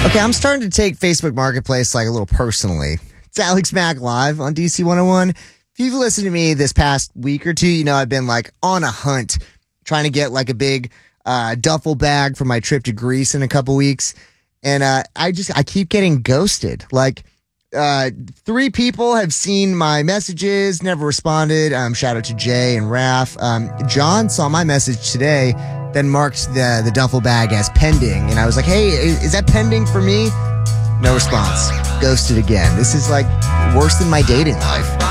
Okay, I'm starting to take Facebook Marketplace like a little personally. It's Alex Mack live on DC 101. If you've listened to me this past week or two, you know I've been like on a hunt trying to get like a big duffel bag for my trip to Greece in a couple weeks. And I keep getting ghosted. Like 3 people have seen my messages, never responded. Shout out to Jay and Raph. John saw my message today, then marked the duffel bag as pending. And I was like, hey, is that pending for me? No response. Ghosted again. This is like worse than my dating life.